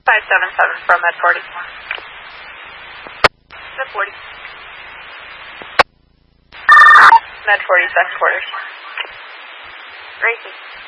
577 from Med 40. Med 40. Med 40, second quarters. Gracie.